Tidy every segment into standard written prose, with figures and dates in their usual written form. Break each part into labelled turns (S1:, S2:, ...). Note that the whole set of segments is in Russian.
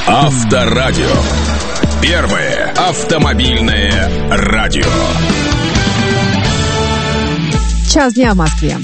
S1: Авторадио. Первое автомобильное радио.
S2: Час дня в Москве.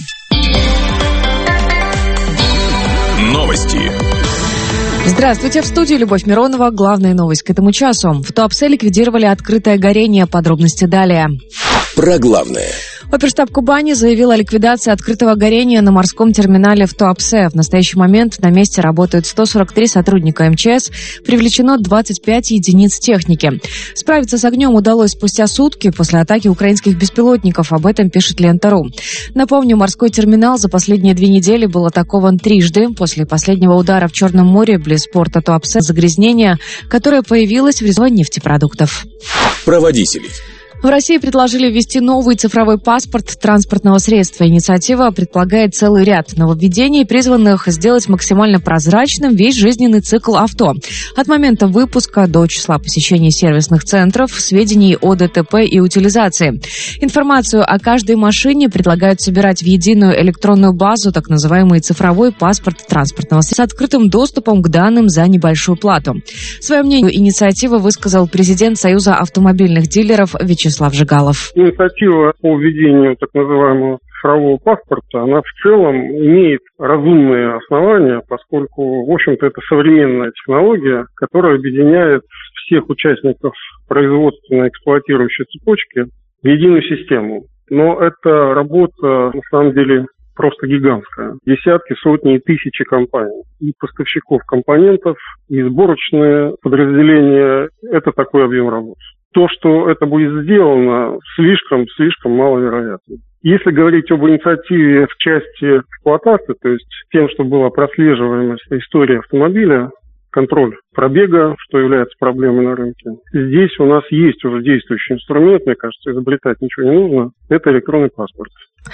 S1: Новости.
S2: Здравствуйте, в студии Любовь Миронова. Главная новость к этому часу. В Туапсе ликвидировали открытое горение. Подробности далее.
S1: Про главное.
S2: Оперштаб Кубани заявил о ликвидации открытого горения на морском терминале в Туапсе. В настоящий момент на месте работают 143 сотрудника МЧС, привлечено 25 единиц техники. Справиться с огнем удалось спустя сутки после атаки украинских беспилотников. Об этом пишет Лента.ру. Напомню, морской терминал за последние 2 недели был атакован трижды. После последнего удара в Черном море близ порта Туапсе загрязнение, которое появилось в результате нефтепродуктов.
S1: Про водителей.
S2: В России предложили ввести новый цифровой паспорт транспортного средства. Инициатива предполагает целый ряд нововведений, призванных сделать максимально прозрачным весь жизненный цикл авто. От момента выпуска до числа посещений сервисных центров, сведений о ДТП и утилизации. Информацию о каждой машине предлагают собирать в единую электронную базу, так называемый цифровой паспорт транспортного средства, с открытым доступом к данным за небольшую плату. Свое мнение инициативы высказал президент Союза автомобильных дилеров Вячеслав Жигалов.
S3: Инициатива по введению так называемого цифрового паспорта, она в целом имеет разумные основания, поскольку, в общем-то, это современная технология, которая объединяет всех участников производственно-эксплуатирующей цепочки в единую систему. Но эта работа, на самом деле, просто гигантская. Десятки, сотни и тысячи компаний. И поставщиков компонентов, и сборочные подразделения. Это такой объем работы. То, что это будет сделано, слишком маловероятно. Если говорить об инициативе в части эксплуатации, то есть тем, что была прослеживаемость истории автомобиля, контроль пробега, что является проблемой на рынке, здесь у нас есть уже действующий инструмент, мне кажется, изобретать ничего не нужно, это электронный паспорт.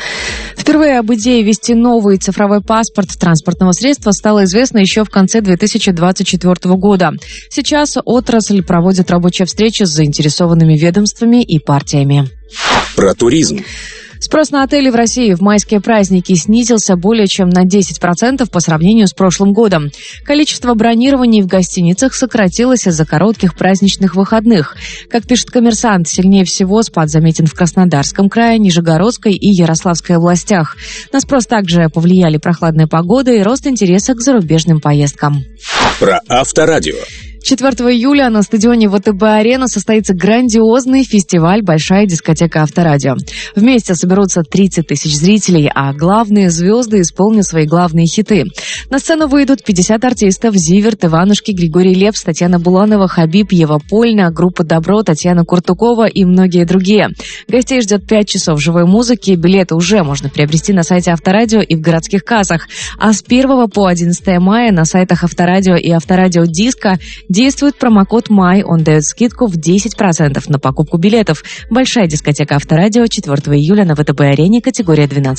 S2: Впервые об идее ввести новый цифровой паспорт транспортного средства стало известно еще в конце 2024 года. Сейчас отрасль проводит рабочие встречи с заинтересованными ведомствами и партиями.
S1: Про туризм.
S2: Спрос на отели в России в майские праздники снизился более чем на 10% по сравнению с прошлым годом. Количество бронирований в гостиницах сократилось из-за коротких праздничных выходных. Как пишет «Коммерсант», сильнее всего спад заметен в Краснодарском крае, Нижегородской и Ярославской областях. На спрос также повлияли прохладная погода и рост интереса к зарубежным поездкам.
S1: Про Авторадио.
S2: 4 июля на стадионе ВТБ-арена состоится грандиозный фестиваль «Большая дискотека Авторадио». Вместе соберутся 30 тысяч зрителей, а главные звезды исполнят свои главные хиты. На сцену выйдут 50 артистов: Зиверт, Иванушки, Григорий Лепс, Татьяна Буланова, Хабиб, Ева Польна, группа «Добро», Татьяна Куртукова и многие другие. Гостей ждет 5 часов живой музыки. Билеты уже можно приобрести на сайте Авторадио и в городских кассах. А с 1 по 11 мая на сайтах Авторадио и Авторадио Диско действует промокод МАЙ. Он дает скидку в 10% на покупку билетов. Большая дискотека Авторадио 4 июля на ВТБ-арене, категория 12+.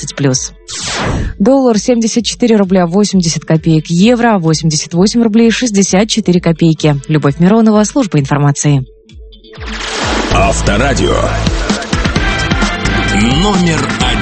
S2: Доллар 74 рубля 80 копеек, евро 88 рублей 64 копейки. Любовь Миронова, служба информации.
S1: Авторадио. Номер 1.